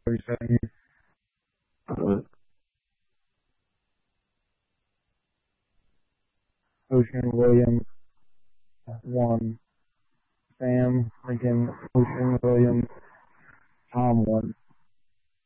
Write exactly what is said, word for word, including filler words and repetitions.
thirty-seven. Uh, Ocean Williams, one. Sam Lincoln Ocean Williams, Tom, one.